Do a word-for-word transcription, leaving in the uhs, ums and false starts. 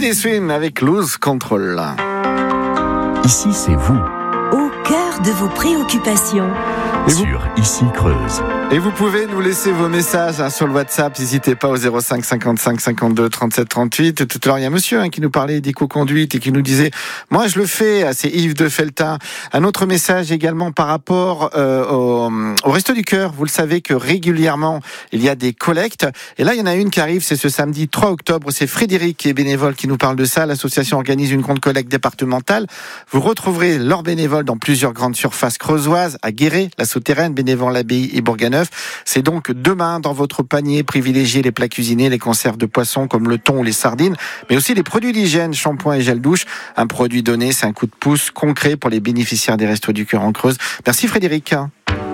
Teddy Swims avec Lose Control. Ici, c'est vous. Au cœur de vos préoccupations. Et vous, sur Ici Creuse. et vous pouvez nous laisser vos messages hein, sur le WhatsApp. N'hésitez pas au zéro cinq cinquante-cinq cinquante-deux trente-sept trente-huit. Tout à l'heure, il y a un monsieur hein, qui nous parlait d'éco-conduite et qui nous disait « Moi, je le fais ». C'est Yves de Feltin. Un autre message également par rapport euh, au, au Resto du Cœur. Vous le savez que régulièrement, il y a des collectes. Et là, il y en a une qui arrive, c'est ce samedi trois octobre. C'est Frédéric qui est bénévole qui nous parle de ça. L'association organise une grande collecte départementale. Vous retrouverez leurs bénévoles dans plusieurs grandes surfaces creusoises, à Guéret, la Souterraine, Bénévent, l'Abbaye et Bourganeuf. C'est donc demain dans votre panier. Privilégiez les plats cuisinés, les conserves de poissons comme le thon ou les sardines, mais aussi les produits d'hygiène, shampoing et gel douche. Un produit donné, c'est un coup de pouce concret pour les bénéficiaires des Restos du Cœur en Creuse. Merci Frédéric.